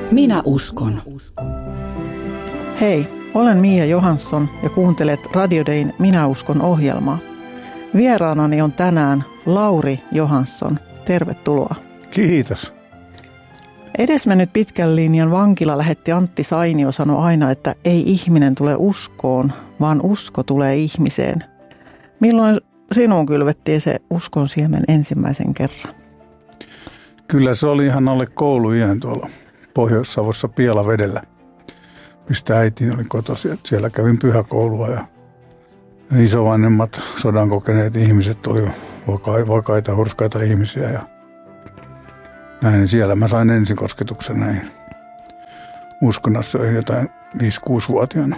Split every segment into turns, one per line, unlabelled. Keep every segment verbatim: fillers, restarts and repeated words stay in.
Minä uskon.
Hei, olen Mia Johansson ja kuuntelet Radio Dayn Minä uskon -ohjelmaa. Vieraanani on tänään Lauri Johansson. Tervetuloa.
Kiitos.
Edesmennyt pitkän linjan vankilalähetti Antti Sainio sanoi aina, että ei ihminen tule uskoon, vaan usko tulee ihmiseen. Milloin sinuun kylvettiin se uskon siemen ensimmäisen kerran?
Kyllä se oli ihan alle kouluiän tuolla Pohjois-Savossa Pielavedellä, mistä äitini oli kotoisin. Siellä kävin pyhäkoulua ja isovanhemmat sodan kokeneet ihmiset oli vakaita, hurskaita ihmisiä ja näin. Siellä mä sain ensikosketuksen näin uskonnossa jotain viisi-kuusi-vuotiaana.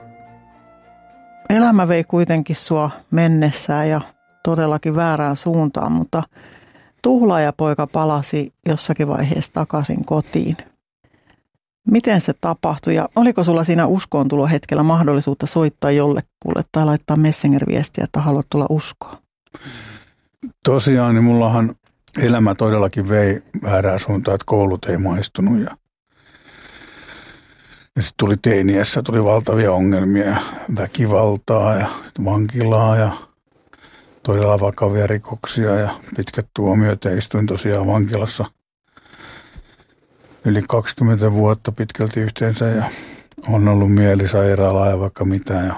Elämä vei kuitenkin sua mennessään ja todellakin väärään suuntaan, mutta tuhlaajapoika palasi jossakin vaiheessa takaisin kotiin. Miten se tapahtui ja oliko sulla siinä uskoontulohetkellä mahdollisuutta soittaa jollekulle tai laittaa Messenger-viestiä, että haluat tulla uskoon?
Tosiaan, niin mullahan elämä todellakin vei väärään suuntaan, että koulut ei maistunut ja, ja sitten tuli teiniässä, tuli valtavia ongelmia, väkivaltaa ja vankilaa ja todella vakavia rikoksia ja pitkät tuomiot ja istuin tosiaan vankilassa yli kaksikymmentä vuotta pitkälti yhteensä ja on ollut mielisairaalaa ja vaikka mitä. Ja.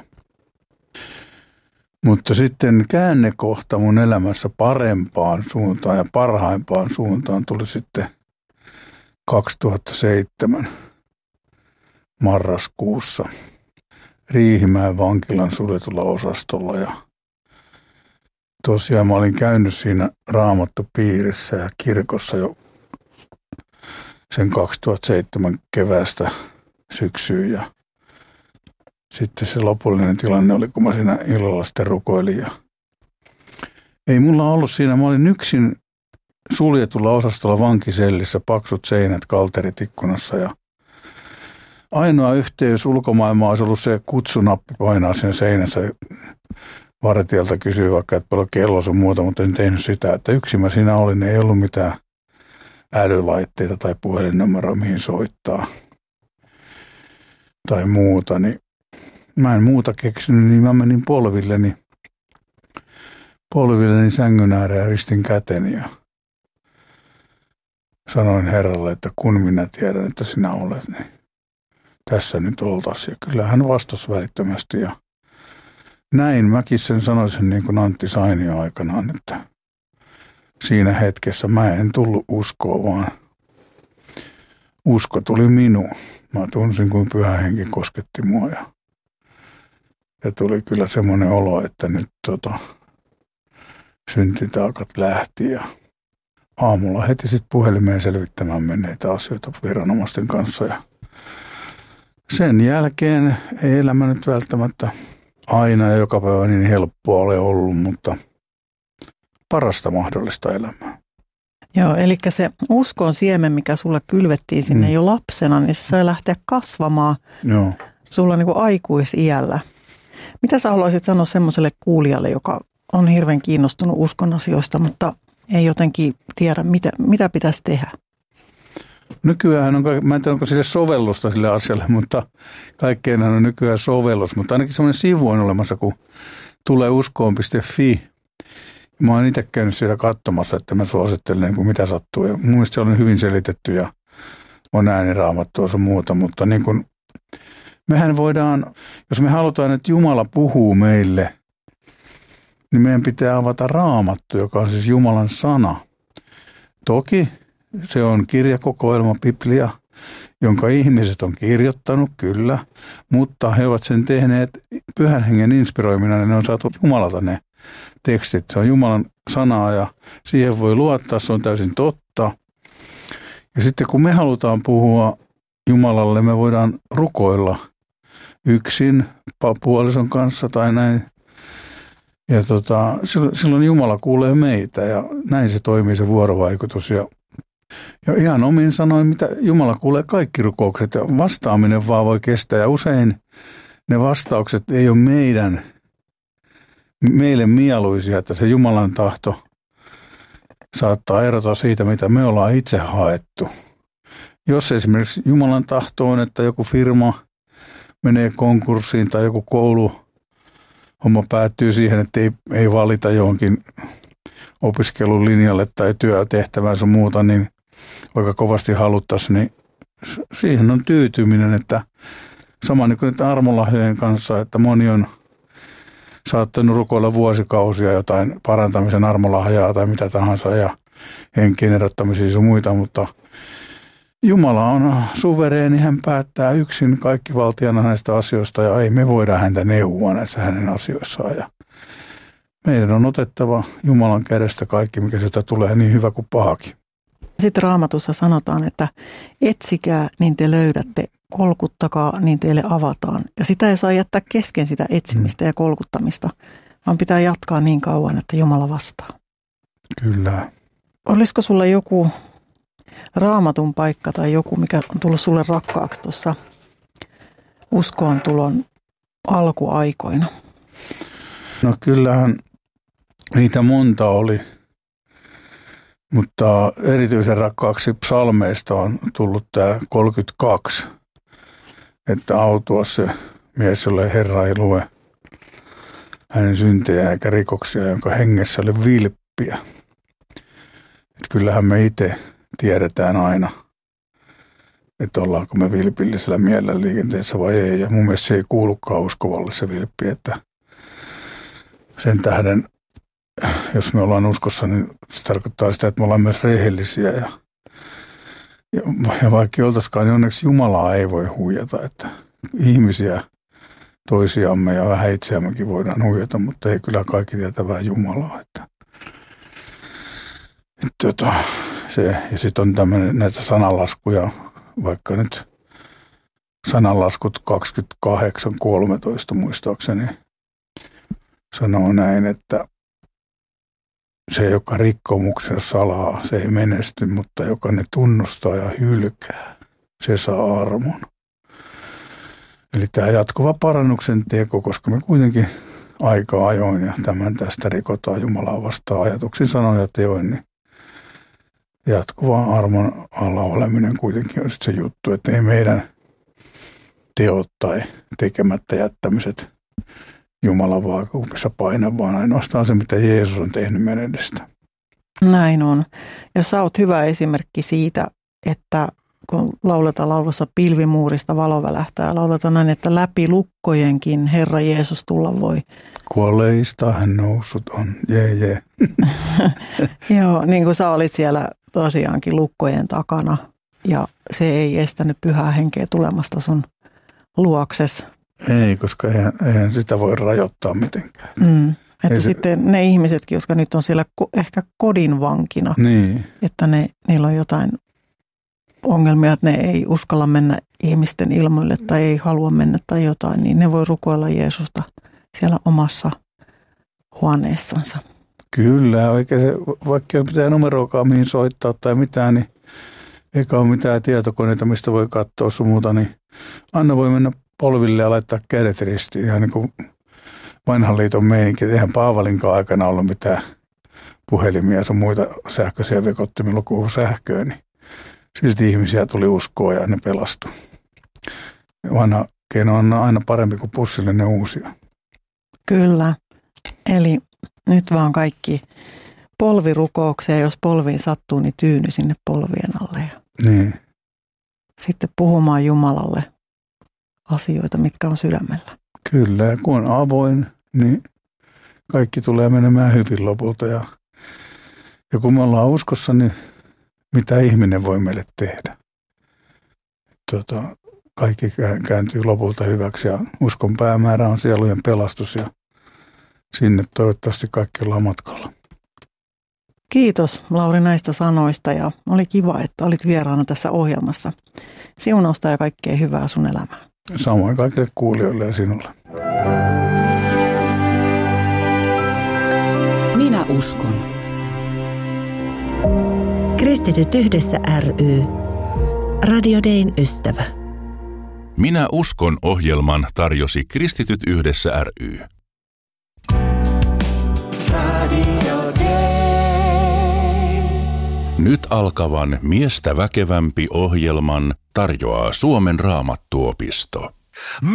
Mutta sitten käännekohta mun elämässä parempaan suuntaan ja parhaimpaan suuntaan tuli sitten kaksituhattaseitsemän marraskuussa Riihimäen vankilan suljetulla osastolla ja tosiaan mä olin käynyt siinä raamattopiirissä ja kirkossa jo sen kaksituhattaseitsemän keväästä syksyyn ja sitten se lopullinen tilanne oli, kun mä siinä illalla sitten rukoilin ja ei mulla ollut siinä, mä olin yksin suljetulla osastolla vankisellissä, paksut seinät, kalterit ikkunassa ja ainoa yhteys ulkomaailmaan olisi ollut se kutsunappi painaa sen seinässä. Vartijalta kysyi vaikka, että paljon kello sun muuta, mutta en tehnyt sitä, että yksin mä siinä olin, ei ollut mitään älylaitteita tai puhelinnumeroa, mihin soittaa tai muuta, niin mä en muuta keksinyt, niin mä menin polvilleni, polvilleni sängyn ääreen ja ristin käteni ja sanoin Herralle, että kun minä tiedän, että sinä olet, niin tässä nyt oltaisiin. Ja kyllä hän vastasi välittömästi ja näin mäkin sen sanoisin niin kuin Antti Sainio aikanaan, että siinä hetkessä mä en tullut uskoon, vaan usko tuli minuun. Mä tunsin, kuin Pyhä Henki kosketti mua ja, ja tuli kyllä semmoinen olo, että nyt tota, syntitaakat lähti ja aamulla heti sitten puhelimeen selvittämään menneitä asioita viranomaisten kanssa ja sen jälkeen ei elämä nyt välttämättä aina ja joka päivä niin helppoa ole ollut, mutta parasta mahdollista elämää.
Joo, eli se uskon siemen, mikä sulle kylvettiin sinne mm. jo lapsena, niin se sai lähteä kasvamaan
Joo.
sulla niin kuin aikuisiällä. Mitä sä haluaisit sanoa semmoiselle kuulijalle, joka on hirveän kiinnostunut uskon asioista, mutta ei jotenkin tiedä, mitä, mitä pitäisi tehdä?
Nykyään on, mä en tiedä, onko sille sovellusta sille asialle, mutta kaikkeenhan on nykyään sovellus. Mutta ainakin semmoinen sivu on olemassa, kun tulee uskoon piste fi. Mä oon itse käynyt siellä katsomassa, että mä suosittelen, kun mitä sattuu. Ja mun mielestä se on hyvin selitetty ja on ääniraamattua ja muuta. Mutta niin kun, mehän voidaan, jos me halutaan, että Jumala puhuu meille, niin meidän pitää avata Raamattu, joka on siis Jumalan sana. Toki se on kirjakokoelma, Biblia, jonka ihmiset on kirjoittanut, kyllä, mutta he ovat sen tehneet Pyhän Hengen inspiroimina, ja ne on saatu Jumalalta ne tekstit. Se on Jumalan sanaa ja siihen voi luottaa, se on täysin totta. Ja sitten kun me halutaan puhua Jumalalle, me voidaan rukoilla yksin puolison kanssa tai näin. Ja tota, silloin Jumala kuulee meitä ja näin se toimii se vuorovaikutus ja Ja ihan omin sanoin, mitä Jumala kuulee kaikki rukoukset ja vastaaminen vaan voi kestää. Ja usein ne vastaukset ei ole meidän, meille mieluisia, että se Jumalan tahto saattaa erota siitä, mitä me ollaan itse haettu. jos esimerkiksi Jumalan tahto on, että joku firma menee konkurssiin tai joku kouluhomma päättyy siihen, että ei, ei valita johonkin opiskelulinjalle tai työtehtävään sun muuta, niin vaikka kovasti haluttaisiin, niin siihen on tyytyminen, että sama niin kuin nyt armolahjojen kanssa, että moni on saattanut rukoilla vuosikausia jotain parantamisen armolahjaa tai mitä tahansa ja henkien erottamisia sun muita, mutta Jumala on suvereeni, hän päättää yksin kaikki valtiana näistä asioista ja ei me voida häntä neuvoa näissä hänen asioissaan. Ja meidän on otettava Jumalan kädestä kaikki, mikä sieltä tulee, niin hyvä kuin pahakin.
Sitten Raamatussa sanotaan, että etsikää, niin te löydätte, kolkuttakaa, niin teille avataan. Ja sitä ei saa jättää kesken sitä etsimistä ja kolkuttamista, vaan pitää jatkaa niin kauan, että Jumala vastaa.
Kyllä.
Olisiko sulla joku Raamatun paikka tai joku, mikä on tullut sulle rakkaaksi tuossa uskoon tulon alkuaikoina?
No kyllähän niitä monta oli, mutta erityisen rakkaaksi psalmeista on tullut tämä kolmekymmentäkaksi, että autua se mies, jolle Herra ei lue hänen syntejä eikä rikoksia, jonka hengessä oli vilppiä. Että kyllähän me itse tiedetään aina, että ollaanko me vilpillisellä mielellä liikenteessä vai ei. Ja mun mielestä se ei kuulukaan uskovalle se vilppi, että sen tähden, jos me ollaan uskossa, niin se tarkoittaa sitä, että me ollaan myös rehellisiä. Ja, ja, ja vaikka oltaisikaan, niin onneksi Jumalaa ei voi huijata, että ihmisiä toisiamme ja vähän itseämmekin voidaan huijata, mutta ei kyllä kaikki tietävää Jumalaa. Että, että, että, se, ja sitten on tämmöinen näitä sananlaskuja, vaikka nyt sananlaskut kaksikymmentäkahdeksan kolmetoista muistaakseni sanoo näin, että se, joka rikkomuksen salaa, se ei menesty, mutta joka ne tunnustaa ja hylkää, se saa armon. Eli tämä jatkuva parannuksen teko, koska me kuitenkin aika ajoin ja tämän tästä rikotaan Jumalaa vastaan ajatuksin, sanoja ja teoin, niin jatkuva armon alla oleminen kuitenkin on se juttu, että ei meidän teot tai tekemättä jättämiset Jumalan vaakakupissa paina, vaan ainoastaan se, mitä Jeesus on tehnyt meidän edestä.
Näin on. Ja sä oot hyvä esimerkki siitä, että kun lauletaan laulussa pilvimuurista valo välähtää, lauletaan näin, että läpi lukkojenkin Herra Jeesus tulla voi.
Kuolleista hän noussut on, jee jee.
Joo, niin kuin sä olit siellä tosiaankin lukkojen takana ja se ei estänyt pyhää henkeä tulemasta sun luokses.
Ei, koska eihän, eihän sitä voi rajoittaa mitenkään.
Mm, että
ei
sitten
se...
ne ihmisetkin, jotka nyt on siellä ehkä kodin vankina,
niin.
että ne, niillä on jotain ongelmia, että ne ei uskalla mennä ihmisten ilmoille tai ei halua mennä tai jotain, niin ne voi rukoilla Jeesusta siellä omassa huoneessansa.
Kyllä, oikein se, vaikka ei pitää numeroakaan mihin soittaa tai mitään, niin eikä ole mitään tietokoneita, mistä voi katsoa sun muuta, niin Anna voi mennä polville ja laittaa kädet ristiin, ihan niin kuin vanhan liiton meininki. Eihän Paavalinkaan aikana ollut mitään puhelimia sun muita sähköisiä vekottimia lukuun sähköä, niin silti ihmisiä tuli uskoa ja ne pelastui. Vanha keino on aina parempi kuin pussillinen uusia.
Kyllä. Eli nyt vaan kaikki polvirukoukseen, jos polviin sattuu, niin tyyny sinne polvien alle. Ja
niin.
Sitten puhumaan Jumalalle asioita, mitkä on sydämellä.
Kyllä, ja kun on avoin, niin kaikki tulee menemään hyvin lopulta. Ja, ja kun me ollaan uskossa, niin mitä ihminen voi meille tehdä? Tota, kaikki kääntyy lopulta hyväksi ja uskon päämäärä on sielujen pelastus ja sinne toivottavasti kaikki ollaan matkalla.
Kiitos Lauri näistä sanoista ja oli kiva, että olit vieraana tässä ohjelmassa. Siunausta ja kaikkea hyvää sun elämään.
Samoin kaikille kuulijoille ja sinulle.
Minä uskon. Kristityt yhdessä ry. Radio Dayn ystävä.
Minä uskon -ohjelman tarjosi Kristityt yhdessä ry.
Radio Day.
Nyt alkavan Miestä väkevämpi ohjelman tarjoaa Suomen Raamattuopisto.